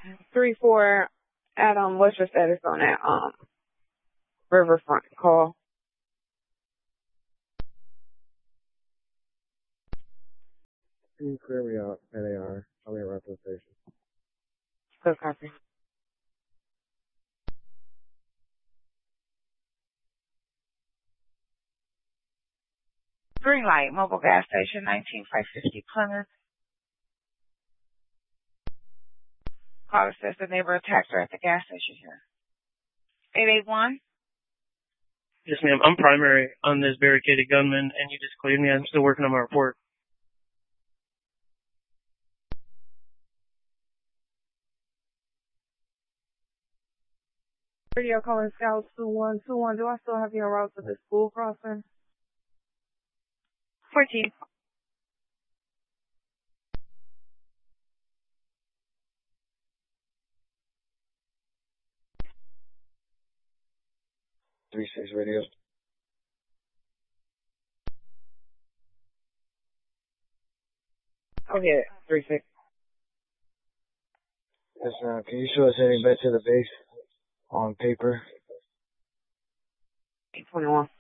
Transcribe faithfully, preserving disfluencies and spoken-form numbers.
three four, Adam, what's your status on that um Riverfront call? Can you clear me out at A R? I'll be around to the station. Good copy. Green light, mobile gas station, nineteen five fifty Plymouth. Caller says the neighbor attacked her at the gas station here. eight eight one? Yes, ma'am. I'm primary on this barricaded gunman, and you just cleared me. I'm still working on my report. Radio calling Scout two one two one. Do I still have you en route to the school crossing? fourteen. three six radio. Okay, three six. Yes, ma'am. Can you show us heading back to the base on paper? eight twenty-one.